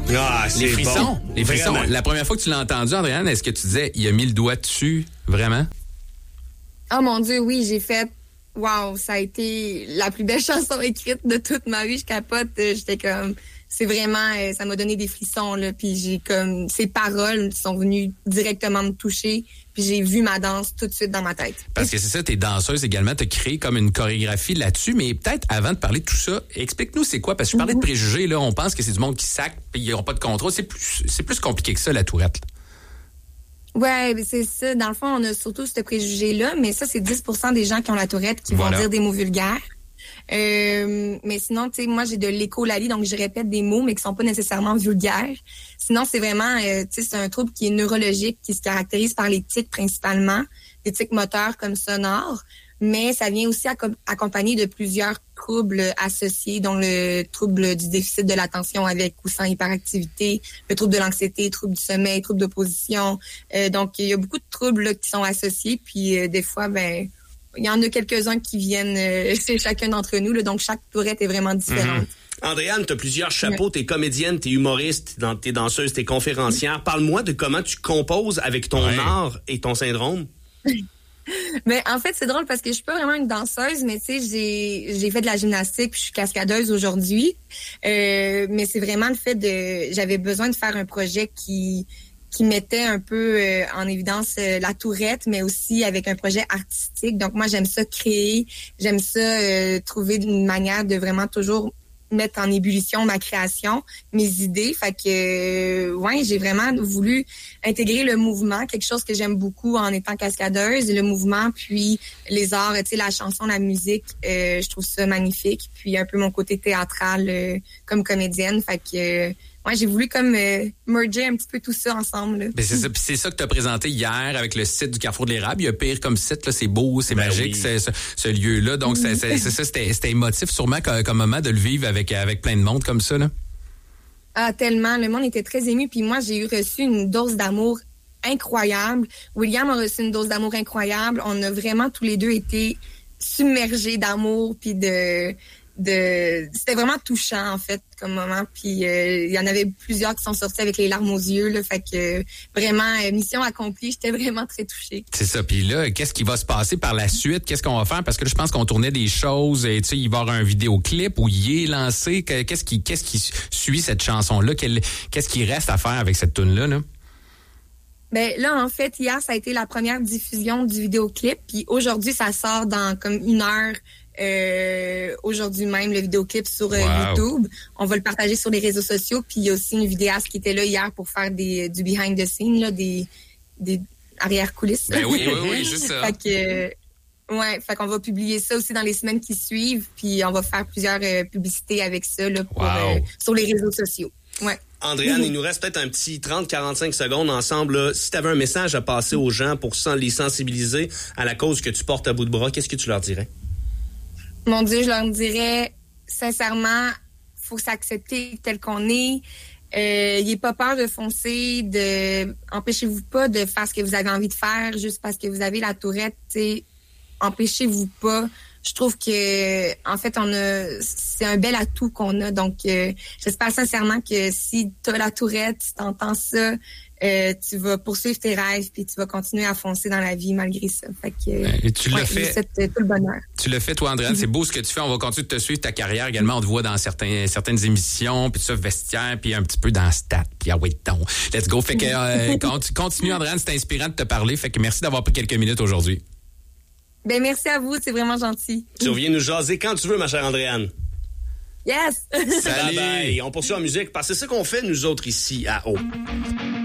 Ah, c'est Les frissons. bon. Les frissons. Vraiment. La première fois que tu l'as entendu, Andréane, est-ce que tu disais, il a mis le doigt dessus, vraiment? Oh mon Dieu, oui, j'ai fait... Wow, ça a été la plus belle chanson écrite de toute ma vie. Je capote. J'étais comme... C'est vraiment... ça m'a donné des frissons, là. Puis j'ai comme... Ces paroles sont venues directement me toucher. Puis j'ai vu ma danse tout de suite dans ma tête. Parce que c'est ça, t'es danseuse également, t'as créé comme une chorégraphie là-dessus, mais peut-être avant de parler de tout ça, explique-nous c'est quoi, parce que je parlais de préjugés, là, on pense que c'est du monde qui sac puis ils n'ont pas de contrôle. C'est plus compliqué que ça, la tourette. Ouais, c'est ça. Dans le fond, on a surtout ce préjugé-là, mais ça, c'est 10% des gens qui ont la tourette qui Voilà. vont dire des mots vulgaires. Mais sinon, tu sais, moi, j'ai de l'écholalie, donc je répète des mots, mais qui sont pas nécessairement vulgaires. Sinon, c'est vraiment, tu sais, c'est un trouble qui est neurologique, qui se caractérise par les tics principalement, des tics moteurs comme sonores, mais ça vient aussi accompagné de plusieurs troubles associés, dont le trouble du déficit de l'attention avec ou sans hyperactivité, le trouble de l'anxiété, trouble du sommeil, trouble d'opposition. Donc, il y a beaucoup de troubles là, qui sont associés, puis des fois, ben, il y en a quelques-uns qui viennent chez chacun d'entre nous, là, donc chaque tourette est vraiment différente. Andréane, tu as plusieurs chapeaux, t'es comédienne, t'es humoriste, t'es danseuse, t'es conférencière. Parle-moi de comment tu composes avec ton art et ton syndrome. Mais en fait, c'est drôle parce que je suis pas vraiment une danseuse, mais tu sais, j'ai fait de la gymnastique puis je suis cascadeuse aujourd'hui. Mais c'est vraiment le fait j'avais besoin de faire un projet qui mettait un peu en évidence la tourette, mais aussi avec un projet artistique. Donc moi, j'aime ça créer, j'aime ça trouver une manière de vraiment toujours mettre en ébullition ma création, mes idées. Fait que, ouais, j'ai vraiment voulu intégrer le mouvement, quelque chose que j'aime beaucoup en étant cascadeuse, le mouvement, puis les arts, tu sais, la chanson, la musique, je trouve ça magnifique. Puis un peu mon côté théâtral comme comédienne. Fait que, ouais, j'ai voulu comme merger un petit peu tout ça ensemble. Là. Ben c'est ça, puis c'est ça que tu as présenté hier avec le site du Carrefour de l'Érable. Il y a pire comme site, là, c'est beau, c'est magique, oui. ce lieu-là. Donc, c'est ça, c'était émotif sûrement comme moment de le vivre avec plein de monde comme ça, là. Ah, tellement. Le monde était très ému. Puis moi, j'ai reçu une dose d'amour incroyable. William a reçu une dose d'amour incroyable. On a vraiment tous les deux été submergés d'amour puis c'était vraiment touchant en fait comme moment, puis il y en avait plusieurs qui sont sortis avec les larmes aux yeux là, fait que vraiment mission accomplie, j'étais vraiment très touchée. C'est ça, puis là qu'est-ce qui va se passer par la suite, qu'est-ce qu'on va faire, parce que là je pense qu'on tournait des choses et tu sais il va y avoir un vidéoclip où il est lancé, qu'est-ce qui suit cette chanson là, qu'est-ce qui reste à faire avec cette tune là? Ben là, en fait, hier, ça a été la première diffusion du vidéoclip, puis aujourd'hui, ça sort dans comme 1 heure. Aujourd'hui même, le vidéoclip sur YouTube. On va le partager sur les réseaux sociaux. Puis il y a aussi une vidéaste qui était là hier pour faire du behind the scenes, là, des arrière-coulisses. Ben oui, juste ça. Fait qu'on va publier ça aussi dans les semaines qui suivent. Puis on va faire plusieurs publicités avec ça là, sur les réseaux sociaux. Ouais. Andréane, il nous reste peut-être un petit 30-45 secondes ensemble. Là. Si tu avais un message à passer aux gens pour les sensibiliser à la cause que tu portes à bout de bras, qu'est-ce que tu leur dirais? Mon Dieu, je leur dirais, sincèrement, faut s'accepter tel qu'on est. N'ayez pas peur de foncer, empêchez-vous pas de faire ce que vous avez envie de faire juste parce que vous avez la tourette, t'sais. Empêchez-vous pas. Je trouve que, en fait, c'est un bel atout qu'on a. Donc, j'espère sincèrement que si tu as la tourette, tu t'entends ça, tu vas poursuivre tes rêves puis tu vas continuer à foncer dans la vie malgré ça. Fait que, et tu l'as fait. Je vous souhaite tout le bonheur. Tu l'as fait, toi, Andréane. C'est beau ce que tu fais. On va continuer de te suivre ta carrière également. On te voit dans certaines émissions, puis ça, vestiaire, puis un petit peu dans Stat, puis ah oui, donc. Let's go. Fait que, continue, Andréane. C'est inspirant de te parler. Fait que merci d'avoir pris quelques minutes aujourd'hui. Ben, merci à vous. C'est vraiment gentil. Tu reviens nous jaser quand tu veux, ma chère Andréane. Yes! Salut! Bye bye. On poursuit en musique parce que c'est ça qu'on fait, nous autres, ici, à O.